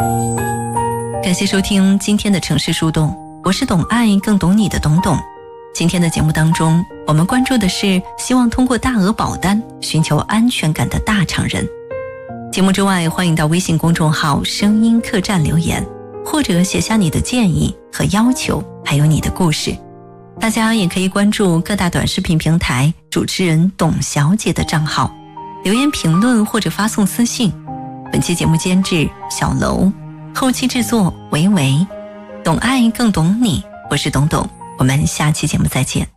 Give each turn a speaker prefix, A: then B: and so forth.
A: 感谢收听今天的城市树洞，我是懂爱更懂你的董董。今天的节目当中，我们关注的是希望通过大额保单寻求安全感的大厂人。节目之外，欢迎到微信公众号声音客栈留言，或者写下你的建议和要求，还有你的故事。大家也可以关注各大短视频平台主持人董小姐的账号，留言评论或者发送私信。本期节目监制小楼，后期制作维维，懂爱更懂你，我是董董，我们下期节目再见。